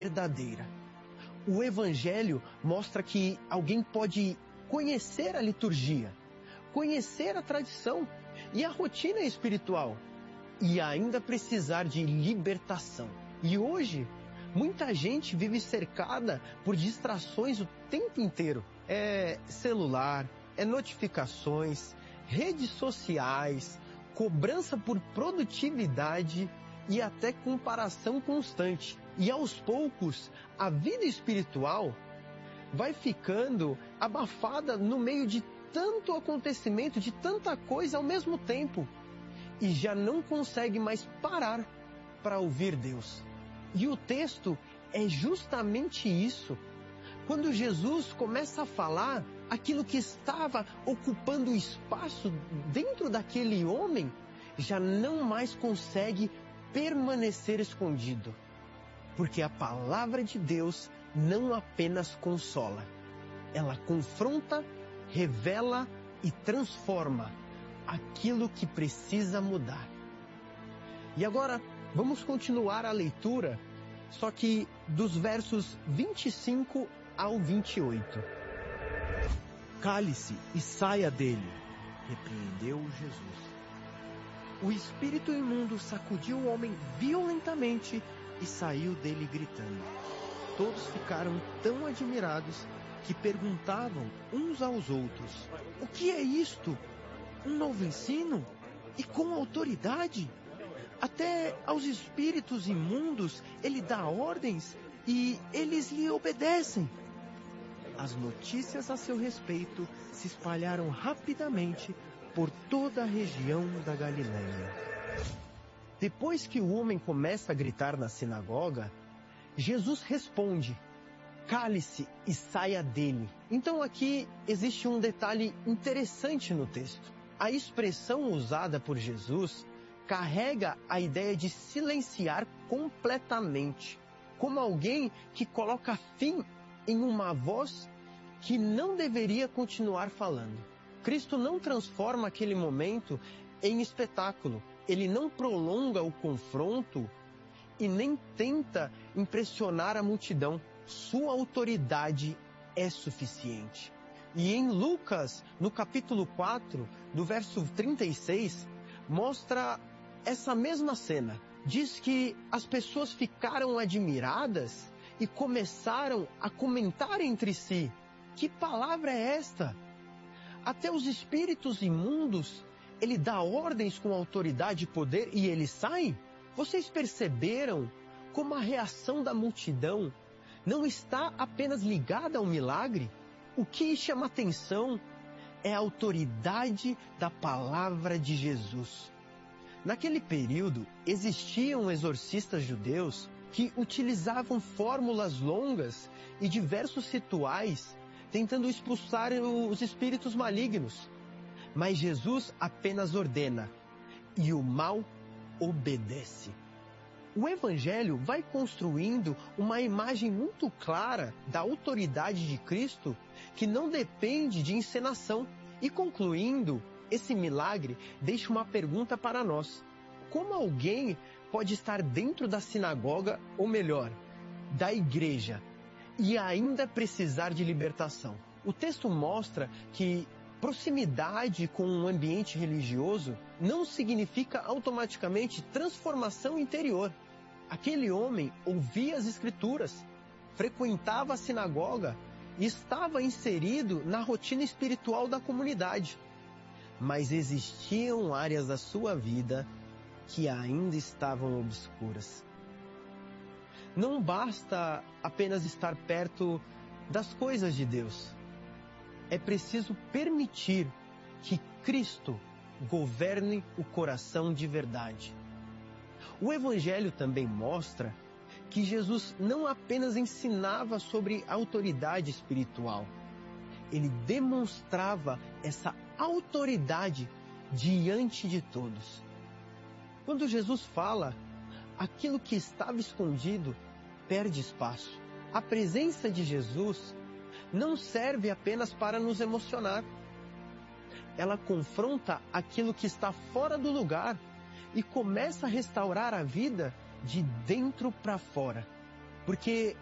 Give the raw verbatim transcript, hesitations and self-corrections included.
verdadeira. O Evangelho mostra que alguém pode conhecer a liturgia, conhecer a tradição e a rotina espiritual e ainda precisar de libertação. E hoje, muita gente vive cercada por distrações o tempo inteiro. É celular, é notificações, redes sociais, cobrança por produtividade e até comparação constante. E aos poucos, a vida espiritual vai ficando abafada no meio de tanto acontecimento, de tanta coisa ao mesmo tempo. E já não consegue mais parar para ouvir Deus. E o texto é justamente isso. Quando Jesus começa a falar, aquilo que estava ocupando espaço dentro daquele homem já não mais consegue permanecer escondido. Porque a palavra de Deus não apenas consola, ela confronta, revela e transforma aquilo que precisa mudar. E agora vamos continuar a leitura, só que dos versos vinte e cinco ao vinte e oito. Cale-se e saia dele, repreendeu Jesus. O espírito imundo sacudiu o homem violentamente e saiu dele gritando. Todos ficaram tão admirados que perguntavam uns aos outros: o que é isto? Um novo ensino? E com autoridade? Até aos espíritos imundos ele dá ordens e eles lhe obedecem. As notícias a seu respeito se espalharam rapidamente por toda a região da Galileia. Depois que o homem começa a gritar na sinagoga, Jesus responde: cale-se e saia dele. Então aqui existe um detalhe interessante no texto. A expressão usada por Jesus carrega a ideia de silenciar completamente, como alguém que coloca fim em uma voz que não deveria continuar falando. Cristo não transforma aquele momento em espetáculo. Ele não prolonga o confronto e nem tenta impressionar a multidão. Sua autoridade é suficiente. E em Lucas, no capítulo quatro, do verso trinta e seis, mostra essa mesma cena. Diz que as pessoas ficaram admiradas e começaram a comentar entre si: que palavra é esta? Até os espíritos imundos, ele dá ordens com autoridade e poder e eles saem? Vocês perceberam como a reação da multidão não está apenas ligada ao milagre? O que chama atenção é a autoridade da palavra de Jesus. Naquele período, existiam exorcistas judeus que utilizavam fórmulas longas e diversos rituais tentando expulsar os espíritos malignos. Mas Jesus apenas ordena, e o mal obedece. O Evangelho vai construindo uma imagem muito clara da autoridade de Cristo que não depende de encenação. E concluindo, esse milagre deixa uma pergunta para nós. Como alguém pode estar dentro da sinagoga, ou melhor, da igreja, e ainda precisar de libertação? O texto mostra que proximidade com um ambiente religioso não significa automaticamente transformação interior. Aquele homem ouvia as Escrituras, frequentava a sinagoga e estava inserido na rotina espiritual da comunidade. Mas existiam áreas da sua vida que ainda estavam obscuras. Não basta apenas estar perto das coisas de Deus. É preciso permitir que Cristo governe o coração de verdade. O Evangelho também mostra que Jesus não apenas ensinava sobre autoridade espiritual, ele demonstrava essa autoridade diante de todos. Quando Jesus fala, aquilo que estava escondido perde espaço. A presença de Jesus não serve apenas para nos emocionar. Ela confronta aquilo que está fora do lugar e começa a restaurar a vida de dentro para fora. Porque